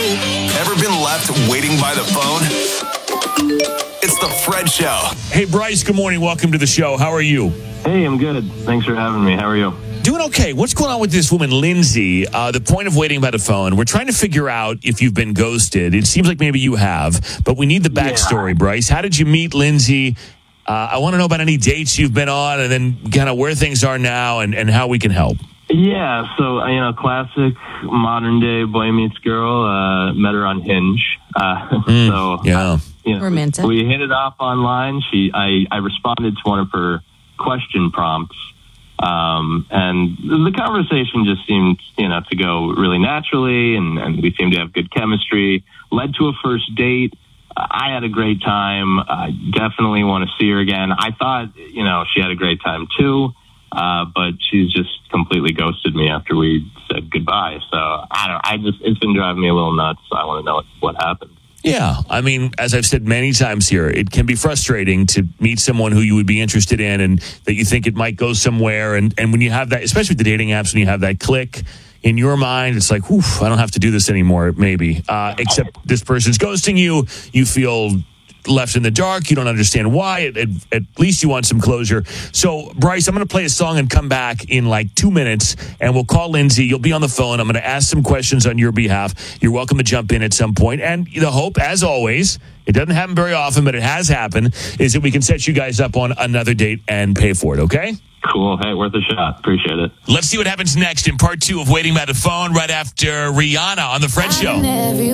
Ever been left waiting by the phone? It's the Fred Show. Hey, Bryce, good morning. Welcome to the show. How are you? Hey, I'm good. Thanks for having me. How are you? Doing okay. What's going on with this woman, Lindsay? The point of waiting by the phone, we're trying to figure out if you've been ghosted. It seems like maybe you have, but we need the backstory, Bryce. How did you meet Lindsay? I want to know about any dates you've been on and then kind of where things are now and how we can help. Yeah, so, classic modern day boy meets girl. Met her on Hinge. Romantic. We hit it off online. I responded to one of her question prompts. And the conversation just seemed, to go really naturally, and we seemed to have good chemistry. Led to a first date. I had a great time. I definitely want to see her again. I thought, she had a great time too. But she's just completely ghosted me after we said goodbye. So it's been driving me a little nuts. I want to know what happened. Yeah. I mean, as I've said many times here, it can be frustrating to meet someone who you would be interested in and that you think it might go somewhere. And when you have that, especially with the dating apps, when you have that click in your mind, it's like, oof, I don't have to do this anymore, maybe. Except this person's ghosting you. You feel left in the dark. You don't understand why. At least you want some closure. So, Bryce, I'm going to play a song and come back in like 2 minutes, and we'll call Lindsay. You'll be on the phone. I'm going to ask some questions on your behalf. You're welcome to jump in at some point. And the hope, as always, it doesn't happen very often, but it has happened, is that we can set you guys up on another date and pay for it, okay? Cool. Hey, worth a shot. Appreciate it. Let's see what happens next in part 2 of Waiting by the Phone right after Rihanna on The Fred Show.